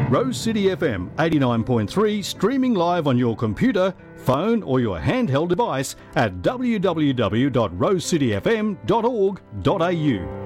Rose City FM 89.3 streaming live on your computer, phone or your handheld device at www.rosecityfm.org.au.